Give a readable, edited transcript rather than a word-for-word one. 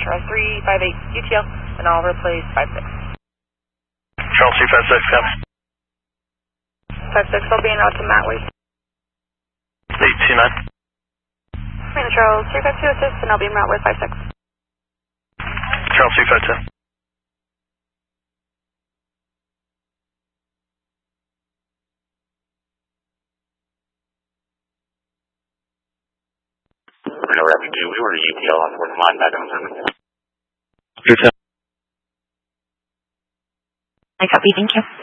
Charles 358 UTL, and I'll replace 56. Charles 356, copy. 56, I'll be en route to Matt Waste. 829. Charles 352 assist, and I'll be en route with 56. Charles 352. Rapid 2, we were UTL on 4th line back on service. Good. I copy, thank you.